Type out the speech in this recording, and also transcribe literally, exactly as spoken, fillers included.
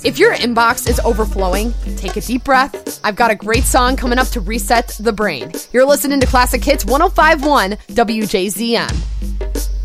If your inbox is overflowing, take a deep breath. I've got a great song coming up to reset the brain. You're listening to Classic Hits one oh five point one W J Z M.